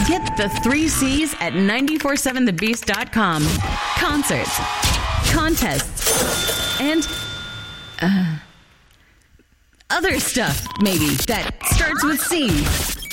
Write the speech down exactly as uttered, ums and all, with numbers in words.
Get the three C's at nine four seven the beast dot com. Concerts, contests, and uh, other stuff, maybe, that starts with C.